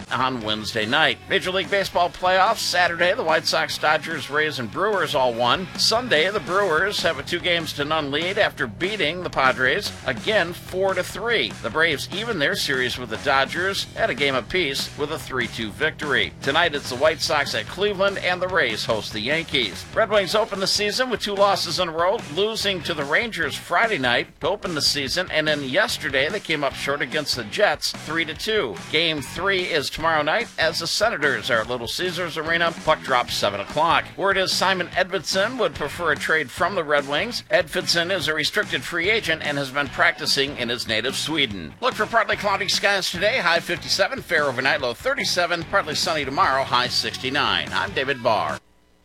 on Wednesday night. Major League Baseball playoffs, Saturday, the White Sox, Dodgers, Rays, and Brewers all won. Sunday, the Brewers have a 2-0 lead after beating the Padres, again 4-3. The Braves even their series with the Dodgers at a game apiece with a 3-2 victory. Tonight, it's the White Sox at Cleveland, and the Rays host the Yankees. Red Wings open the season with 2 losses in a row, losing to the Rangers Friday night to open the season, and then yesterday they came up short against the Jets 3-2. Game 3 is tomorrow night as the Senators are at Little Caesars Arena. Puck drops 7 o'clock. Word is Simon Edvinsson would prefer a trade from the Red Wings. Edvinsson is a restricted free agent and has been practicing in his native Sweden. Look for partly cloudy skies today, high 57, fair overnight, low 37, partly sunny tomorrow, high 69. I'm David Barr.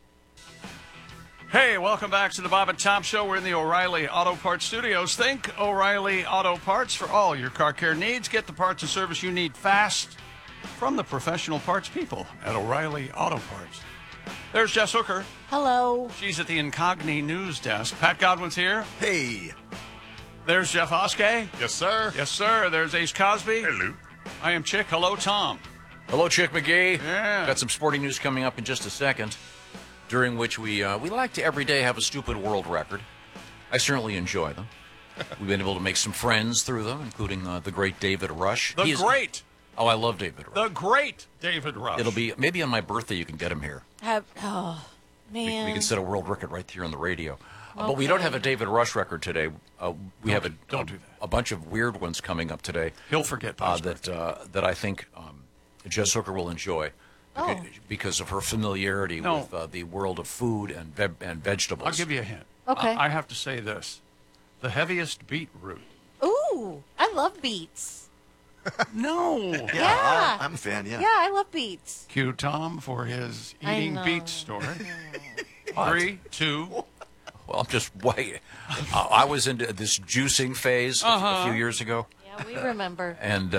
Hey, welcome back to the Bob and Tom Show. We're in the O'Reilly Auto Parts Studios. Think O'Reilly Auto Parts for all your car care needs. Get the parts and service you need fast from the professional parts people at O'Reilly Auto Parts. There's Jess Hooker. Hello. She's at the Incogni News Desk. Pat Godwin's here. Hey. There's Jeff Oskey. Yes, sir. Yes, sir. There's Ace Cosby. Hello. I am Chick. Hello, Tom. Hello, Chick McGee. Yeah. Got some sporting news coming up in just a second, during which we like to every day have a stupid world record. I certainly enjoy them. We've been able to make some friends through them, including the great David Rush. Oh, I love David Rush. The great David Rush. It'll be maybe on my birthday you can get him here. Oh, man. We can set a world record right here on the radio. But we don't have a David Rush record today. We have a bunch of weird ones coming up today. He'll forget that I think Jess Hooker will enjoy because of her familiarity with the world of food and vegetables. I'll give you a hint. Okay. I have to say this. The heaviest beetroot. Ooh, I love beets. No. Yeah. I'm a fan, yeah. Yeah, I love beets. Cue Tom for his eating beets story. 3, 2. Well, I'm just waiting. I was into this juicing phase a few years ago. Yeah, we remember. And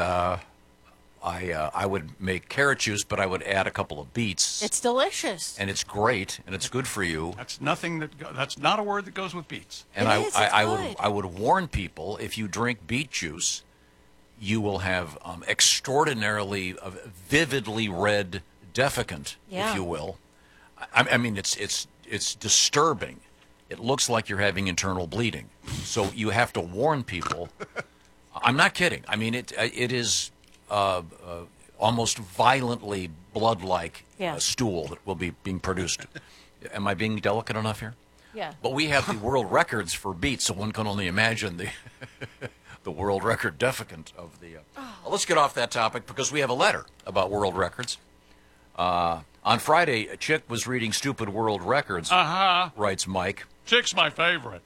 I would make carrot juice, but I would add a couple of beets. It's delicious. And it's great, and it's good for you. That's not a word that goes with beets. And It's good. I would warn people, if you drink beet juice, you will have extraordinarily vividly red defecant, if you will. I mean, it's disturbing. It looks like you're having internal bleeding. So you have to warn people. I'm not kidding. I mean, it is almost violently blood-like stool that will be being produced. Am I being delicate enough here? Yeah. But we have the world records for beets, so one can only imagine the world record defecant of the... Well, let's get off that topic because we have a letter about world records. On Friday, Chick was reading Stupid World Records, writes Mike. Chick's my favorite.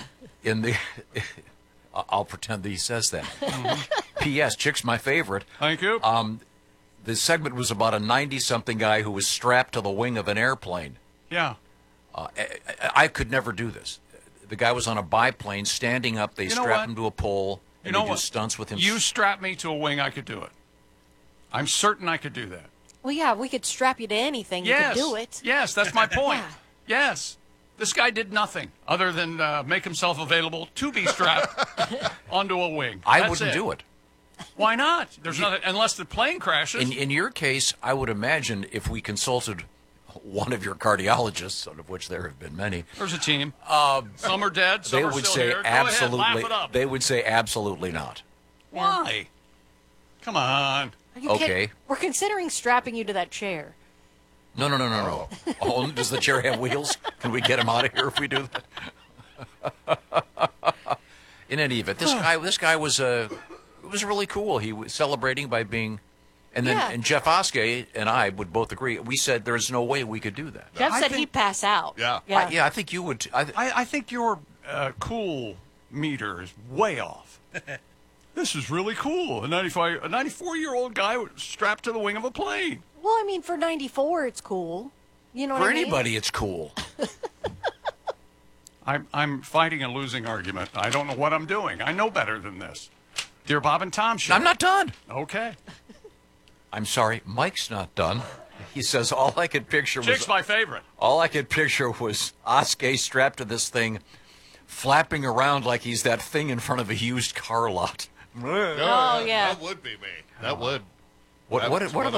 I'll pretend that he says that. P.S. Chick's my favorite. Thank you. The segment was about a 90-something guy who was strapped to the wing of an airplane. Yeah. I could never do this. The guy was on a biplane, standing up. They strapped him to a pole, and they do stunts with him. You strap me to a wing, I could do it. I'm certain I could do that. Well, yeah, we could strap you to anything. Yes. You could do it. Yes, that's my point. Yeah. Yes. This guy did nothing other than make himself available to be strapped onto a wing. I wouldn't do it. Why not? There's nothing, unless the plane crashes. In your case, I would imagine if we consulted one of your cardiologists, of which there have been many. There's a team. Some are dead. Some They are would still say here. absolutely. Go ahead, laugh it up. They would say absolutely not. Why? Come on. Are you Okay. kidding? We're considering strapping you to that chair. No. Oh, does the chair have wheels? Can we get him out of here if we do that? In any event, this guy was it was really cool. He was celebrating by being, and Jeff Oskey and I would both agree. We said there's no way we could do that. Jeff said he'd pass out. Yeah. I think you would. I think your cool meter is way off. This is really cool. A 94-year-old guy strapped to the wing of a plane. Well, I mean, for 94, it's cool. You know what For I mean? anybody, it's cool. I'm fighting a losing argument. I don't know what I'm doing. I know better than this. Dear Bob and Tom Show. I'm not done. Okay. I'm sorry, Mike's not done. He says all I could picture Chick's my favorite. All I could picture was Oskey strapped to this thing, flapping around like he's that thing in front of a used car lot. Oh, yeah. That would be me. That would. What are